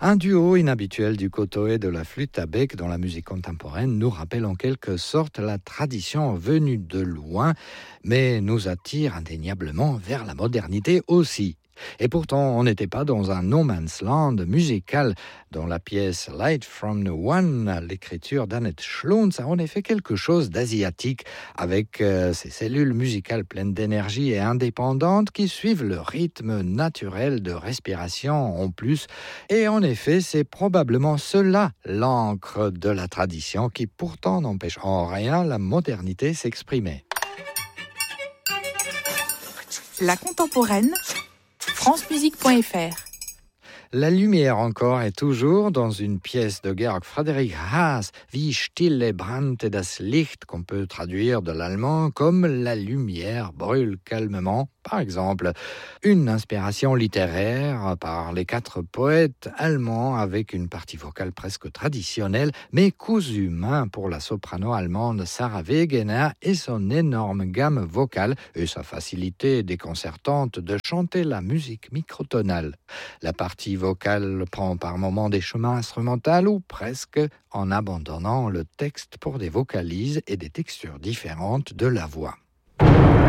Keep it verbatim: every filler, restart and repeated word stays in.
Un duo inhabituel du koto et de la flûte à bec dans la musique contemporaine nous rappelle en quelque sorte la tradition venue de loin, mais nous attire indéniablement vers la modernité aussi. Et pourtant, on n'était pas dans un no man's land musical. Dans la pièce Light from the One, l'écriture d'Annette Schluntz a en effet quelque chose d'asiatique, avec euh, ces cellules musicales pleines d'énergie et indépendantes qui suivent le rythme naturel de respiration en plus. Et en effet, c'est probablement cela, l'encre de la tradition, qui pourtant n'empêche en rien la modernité s'exprimer. La contemporaine, france musique point f r. La lumière encore est toujours dans une pièce de Georg Friedrich Haas, Wie stille brannte das Licht, qu'on peut traduire de l'allemand comme la lumière brûle calmement, par exemple. Une inspiration littéraire par les quatre poètes allemands avec une partie vocale presque traditionnelle, mais cousue main pour la soprano allemande Sarah Wegener et son énorme gamme vocale et sa facilité déconcertante de chanter la musique microtonale. La partie vocale prend par moments des chemins instrumentaux ou presque en abandonnant le texte pour des vocalises et des textures différentes de la voix.